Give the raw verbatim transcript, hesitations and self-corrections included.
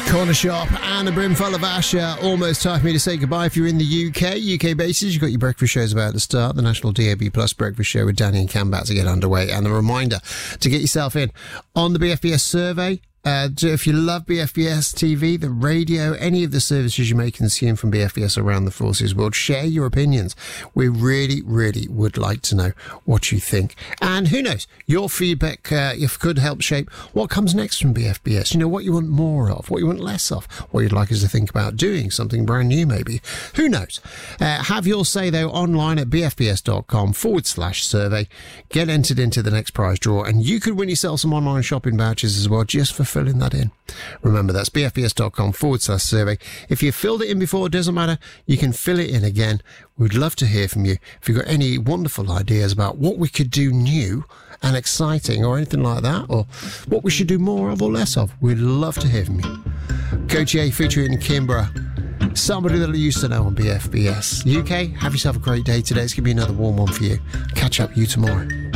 Corner Shop and a brimful of Asher. Almost time for me to say goodbye. If you're in the U K, U K bases, you've got your breakfast shows about to start. The National D A B Plus breakfast show with Danny and Cam about to get underway. And a reminder to get yourself in on the B F B S survey. Uh, if you love B F B S T V, the radio, any of the services you may consume from B F B S around the forces world, share your opinions. We really, really would like to know what you think. And who knows, your feedback uh, could help shape what comes next from B F B S. You know, what you want more of, what you want less of, what you'd like us to think about doing, something brand new maybe. Who knows? Uh, have your say, though, online at bfbs.com forward slash survey. Get entered into the next prize draw, and you could win yourself some online shopping vouchers as well, just for filling that in. Remember, that's bfbs.com forward slash survey. If you filled it in before, it doesn't matter. You can fill it in again. We'd love to hear from you. If you've got any wonderful ideas about what we could do new and exciting or anything like that, or what we should do more of or less of, we'd love to hear from you. Coach A featuring Kimbra, somebody that I used to know on B F B S. U K, have yourself a great day today. It's going to be another warm one for you. Catch up with you tomorrow.